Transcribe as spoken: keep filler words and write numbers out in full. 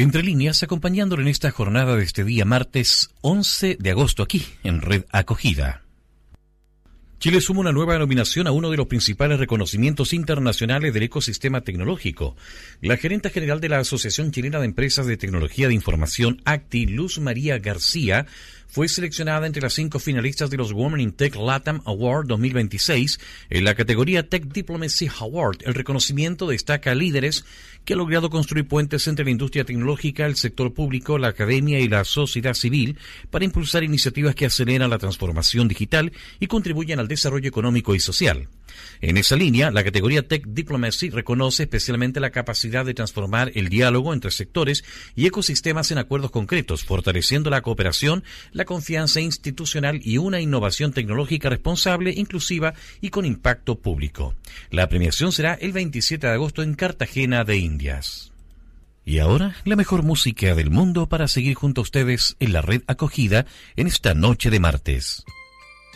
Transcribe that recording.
Entre líneas, acompañándolo en esta jornada de este día martes once de agosto aquí en Red Acogida. Chile suma una nueva nominación a uno de los principales reconocimientos internacionales del ecosistema tecnológico. La gerenta general de la Asociación Chilena de Empresas de Tecnología de Información, ACTI, Luz María García, fue seleccionada entre las cinco finalistas de los Women in Tech LATAM Award dos mil veintiséis en la categoría Tech Diplomacy Award. El reconocimiento destaca a líderes que han logrado construir puentes entre la industria tecnológica, el sector público, la academia y la sociedad civil para impulsar iniciativas que aceleran la transformación digital y contribuyen al desarrollo económico y social. En esa línea, la categoría Tech Diplomacy reconoce especialmente la capacidad de transformar el diálogo entre sectores y ecosistemas en acuerdos concretos, fortaleciendo la cooperación, la confianza institucional y una innovación tecnológica responsable, inclusiva y con impacto público. La premiación será el veintisiete de agosto en Cartagena de Indias. Y ahora, la mejor música del mundo para seguir junto a ustedes en la Red Acogida en esta noche de martes.